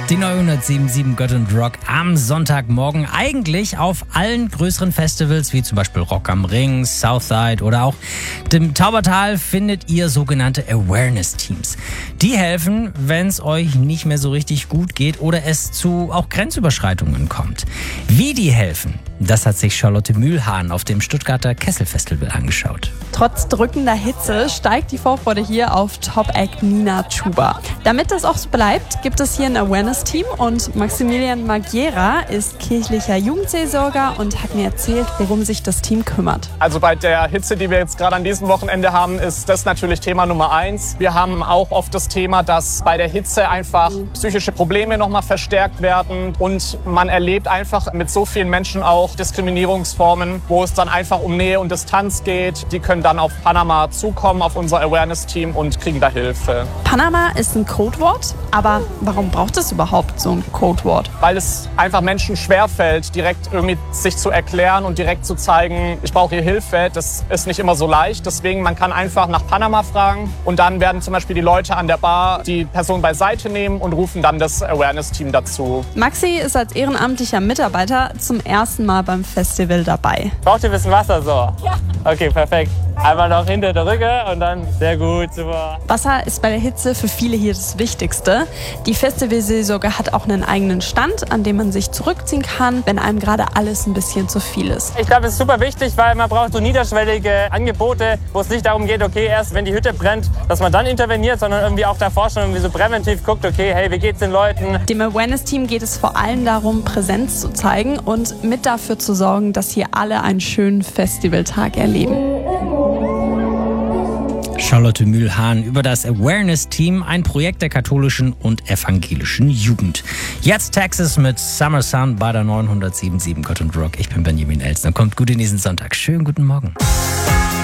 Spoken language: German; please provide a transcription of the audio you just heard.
Die 977 Gott und Rock am Sonntagmorgen. Eigentlich auf allen größeren Festivals, wie zum Beispiel Rock am Ring, Southside oder auch dem Taubertal, findet ihr sogenannte Awareness-Teams. Die helfen, wenn es euch nicht mehr so richtig gut geht oder es zu auch Grenzüberschreitungen kommt. Wie die helfen, das hat sich Charlotte Mühlhahn auf dem Stuttgarter Kesselfestival angeschaut. Trotz drückender Hitze steigt die Vorfreude hier auf Top-Act Nina Chuba. Damit das auch so bleibt, gibt es hier ein Awareness-Team und Maximilian Magiera ist kirchlicher Jugendseelsorger und hat mir erzählt, worum sich das Team kümmert. Also bei der Hitze, die wir jetzt gerade an diesem Wochenende haben, ist das natürlich Thema Nummer 1. Wir haben auch oft das Thema, dass bei der Hitze einfach psychische Probleme nochmal verstärkt werden und man erlebt einfach mit so vielen Menschen auch Diskriminierungsformen, wo es dann einfach um Nähe und Distanz geht. Die können dann auf Panama zukommen, auf unser Awareness-Team und kriegen da Hilfe. Panama ist ein Codewort, aber warum braucht es überhaupt so ein Codewort? Weil es einfach Menschen schwerfällt, direkt irgendwie sich zu erklären und direkt zu zeigen, ich brauche hier Hilfe. Das ist nicht immer so leicht. Deswegen, man kann einfach nach Panama fragen und dann werden zum Beispiel die Leute an der Bar die Person beiseite nehmen und rufen dann das Awareness-Team dazu. Maxi ist als ehrenamtlicher Mitarbeiter zum ersten Mal beim Festival dabei. Braucht ihr ein bisschen Wasser so? Ja. Okay, perfekt. Einmal noch hinter der Rücke und dann sehr gut, super. Wasser ist bei der Hitze für viele hier das Wichtigste. Die Festivalseelsorge hat auch einen eigenen Stand, an dem man sich zurückziehen kann, wenn einem gerade alles ein bisschen zu viel ist. Ich glaube, es ist super wichtig, weil man braucht so niederschwellige Angebote, wo es nicht darum geht, okay, erst wenn die Hütte brennt, dass man dann interveniert, sondern irgendwie auch davor schon irgendwie so präventiv guckt, okay, hey, wie geht's den Leuten? Dem Awareness-Team geht es vor allem darum, Präsenz zu zeigen und mit dafür zu sorgen, dass hier alle einen schönen Festivaltag erleben. Charlotte Mühlhahn über das Awareness-Team, ein Projekt der katholischen und evangelischen Jugend. Jetzt Texas mit Summer Sun bei der 977 Gott und Rock. Ich bin Benjamin Elsner. Kommt gut in diesen Sonntag. Schönen guten Morgen.